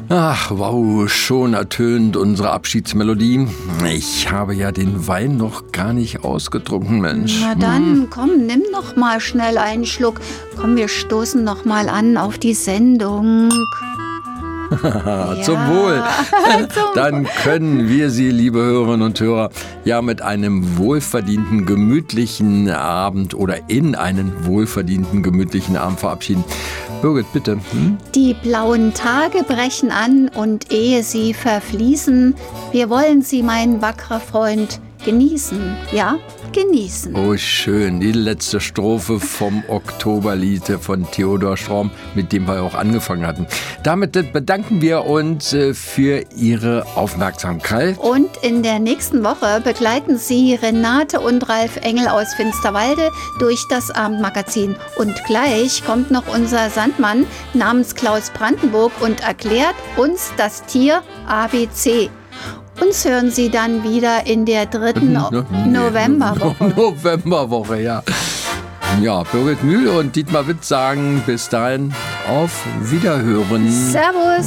Ach, wow, schon ertönt unsere Abschiedsmelodie. Ich habe ja den Wein noch gar nicht ausgetrunken, Mensch. Na dann, komm, nimm noch mal schnell einen Schluck. Komm, wir stoßen noch mal an auf die Sendung. Zum Wohl. Dann können wir Sie, liebe Hörerinnen und Hörer, ja mit einem wohlverdienten, gemütlichen Abend oder in einen wohlverdienten, gemütlichen Abend verabschieden. Birgit, bitte. Die blauen Tage brechen an und ehe sie verfließen, wir wollen sie, mein wackerer Freund, genießen. Ja, genießen. Oh, schön. Die letzte Strophe vom Oktoberlied von Theodor Storm, mit dem wir auch angefangen hatten. Damit bedanken wir uns für Ihre Aufmerksamkeit. Und in der nächsten Woche begleiten Sie Renate und Ralf Engel aus Finsterwalde durch das Abendmagazin. Und gleich kommt noch unser Sandmann namens Klaus Brandenburg und erklärt uns das Tier ABC. Uns hören Sie dann wieder in der 3. Novemberwoche. Novemberwoche, ja. Ja, Birgit Mühl und Dietmar Witt sagen bis dahin auf Wiederhören. Servus.